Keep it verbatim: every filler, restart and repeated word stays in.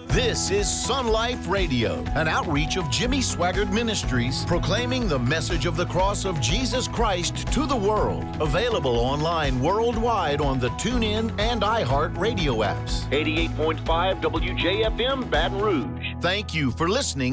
This is Sun Life Radio, an outreach of Jimmy Swaggart Ministries, proclaiming the message of the cross of Jesus Christ to the world. Available online worldwide on the TuneIn and iHeart radio apps. eighty-eight point five W J F M, Baton Rouge. Thank you for listening